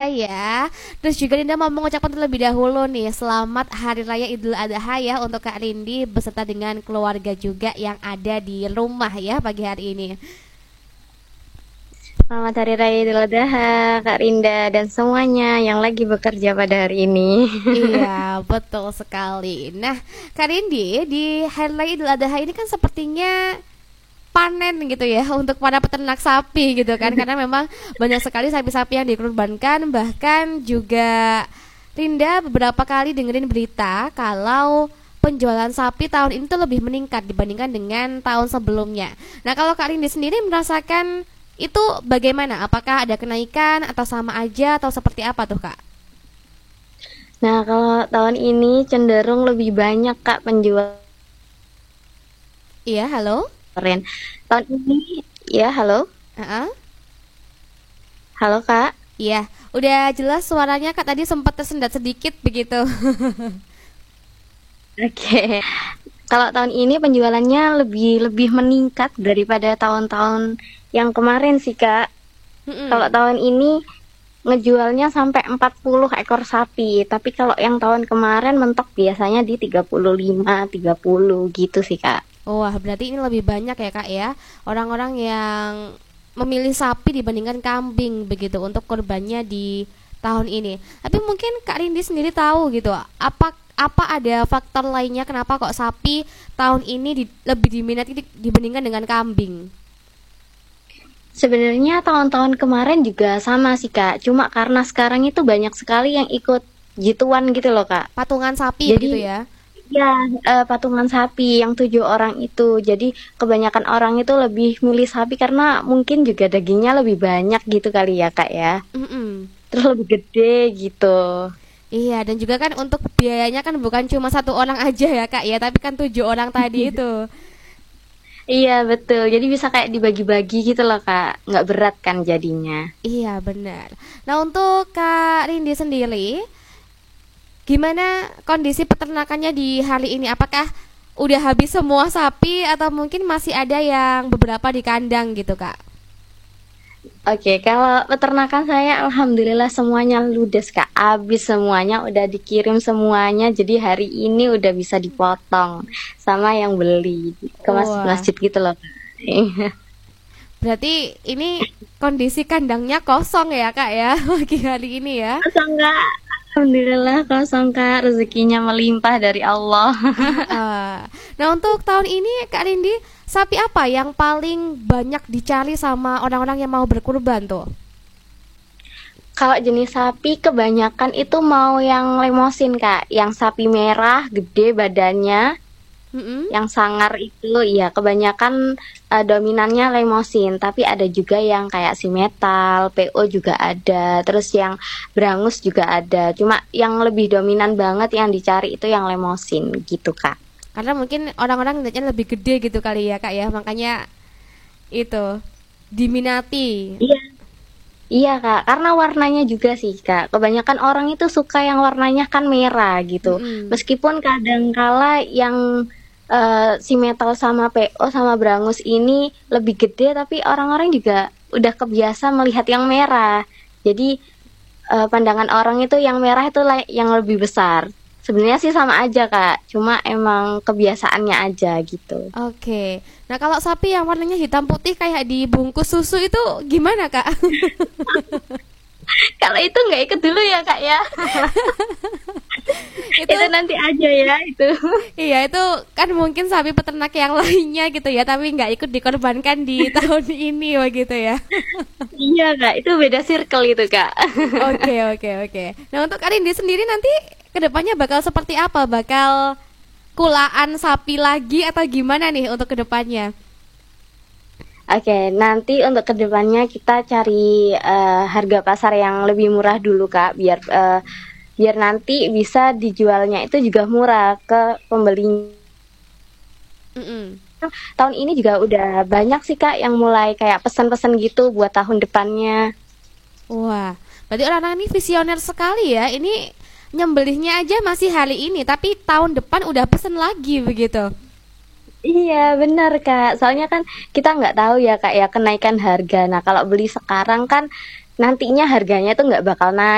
ya. Terus juga Dinda mau mengucapkan terlebih dahulu nih selamat Hari Raya Idul Adha ya untuk Kak Rindi beserta dengan keluarga juga yang ada di rumah ya pagi hari ini. Selamat Hari Raya Idul Adha, Kak Rinda dan semuanya yang lagi bekerja pada hari ini. Iya, betul sekali. Nah, Kak Rindi, di Hari Raya Idul Adha ini kan sepertinya panen gitu ya untuk para peternak sapi gitu kan karena memang banyak sekali sapi-sapi yang dikorbankan, bahkan juga Rinda beberapa kali dengerin berita kalau penjualan sapi tahun ini tuh lebih meningkat dibandingkan dengan tahun sebelumnya. Nah, kalau Kak Rindi sendiri merasakan itu bagaimana? Apakah ada kenaikan atau sama aja atau seperti apa tuh Kak? Nah, kalau tahun ini cenderung lebih banyak Kak penjual Iya, halo? keren. Tahun ini, ya halo, Heeh. halo Kak. Iya, udah jelas suaranya Kak tadi sempat tersendat sedikit begitu. Oke. Kalau tahun ini penjualannya lebih lebih meningkat daripada tahun-tahun yang kemarin sih Kak. Kalau Mm-mm. tahun ini ngejualnya sampai 40 ekor sapi, tapi kalau yang tahun kemarin mentok biasanya di 35, 30 gitu sih Kak. Wah, berarti ini lebih banyak ya Kak ya. Orang-orang yang memilih sapi dibandingkan kambing begitu untuk korbannya di tahun ini. Tapi mungkin Kak Rindi sendiri tahu gitu, apa ada faktor lainnya kenapa kok sapi tahun ini lebih diminati dibandingkan dengan kambing? Sebenarnya tahun-tahun kemarin juga sama sih Kak, cuma karena sekarang itu banyak sekali yang ikut gituan gitu loh Kak. Patungan sapi begitu Jadi ya. ya patungan sapi yang 7 orang itu, jadi kebanyakan orang itu lebih milih sapi karena mungkin juga dagingnya lebih banyak gitu kali ya Kak ya. Mm-mm. Terus lebih gede gitu. Iya, dan juga kan untuk biayanya kan bukan cuma satu orang aja ya Kak ya, tapi kan 7 orang tadi itu. Iya betul, jadi bisa kayak dibagi-bagi gitu loh Kak, nggak berat kan jadinya. Iya, benar. Nah, untuk Kak Rindi sendiri, gimana kondisi peternakannya di hari ini? Apakah udah habis semua sapi atau mungkin masih ada yang beberapa di kandang gitu, Kak? Oke, kalau peternakan saya alhamdulillah semuanya ludes Kak. Habis semuanya udah dikirim semuanya. Jadi hari ini udah bisa dipotong sama yang beli ke Wah, masjid-masjid gitu loh Kak. berarti ini kondisi kandangnya kosong ya, Kak ya, pagi hari ini ya. Kosong Kak. Alhamdulillah kosong Kak. Rezekinya melimpah dari Allah. Heeh. Nah, untuk tahun ini Kak Rindi, sapi apa yang paling banyak dicari sama orang-orang yang mau berkurban tuh? Kalau jenis sapi kebanyakan itu mau yang lemosin Kak. Yang sapi merah, gede badannya. Mm-mm. Yang sangar itu ya kebanyakan dominannya lemosin, tapi ada juga yang kayak si metal, PO juga ada, terus yang brangus juga ada. Cuma yang lebih dominan banget yang dicari itu yang lemosin gitu, Kak. Karena mungkin orang-orang ngeliatnya lebih gede gitu kali ya Kak ya, makanya itu diminati. Iya. Iya, Kak. Karena warnanya juga sih, Kak. Kebanyakan orang itu suka yang warnanya kan merah gitu. Mm-mm. Meskipun kadangkala yang si metal sama PO sama brangus ini lebih gede, tapi orang-orang juga udah kebiasa melihat yang merah. Jadi pandangan orang itu yang merah itu yang lebih besar. Sebenarnya sih sama aja, Kak. Cuma emang kebiasaannya aja gitu. Oke. Nah, kalau sapi yang warnanya hitam putih kayak dibungkus susu itu gimana Kak? Kalau itu nggak ikut dulu ya, Kak ya. Itu Itu nanti aja ya itu. iya itu kan mungkin sapi peternak yang lainnya gitu ya, tapi nggak ikut dikorbankan di tahun ini begitu ya. Iya, Kak. Itu beda circle itu, Kak. Oke, oke, oke. Nah, untuk Arindi sendiri nanti kedepannya bakal seperti apa? Bakal kulaan sapi lagi atau gimana nih untuk kedepannya? Oke, nanti untuk kedepannya kita cari harga pasar yang lebih murah dulu Kak, biar nanti bisa dijualnya itu juga murah ke pembeli. Mm-mm. Tahun ini juga udah banyak sih Kak yang mulai kayak pesan-pesan gitu buat tahun depannya. Wah, berarti orang-orang ini visioner sekali ya. Ini nyembelihnya aja masih hari ini, tapi tahun depan udah pesen lagi begitu. Iya benar Kak, soalnya kan kita nggak tahu ya Kak ya kenaikan harga. Nah kalau beli sekarang kan nantinya harganya tuh nggak bakal naik.